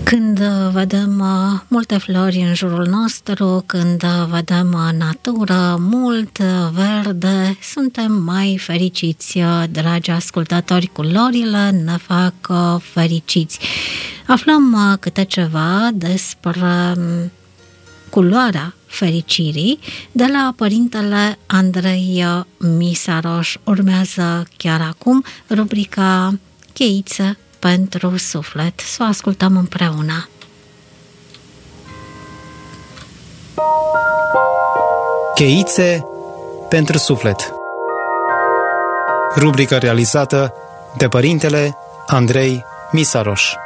Când vedem multe flori în jurul nostru, când vedem natură, mult verde, suntem mai fericiți, dragi ascultători. Culorile ne fac fericiți. Aflăm câte ceva despre culoarea fericirii de la părintele Andrei Misaroș. Urmează chiar acum rubrica Cheiță pentru suflet. Să o ascultăm împreună. Cheițe pentru suflet. Rubrica realizată de părintele Andrei Misaroș.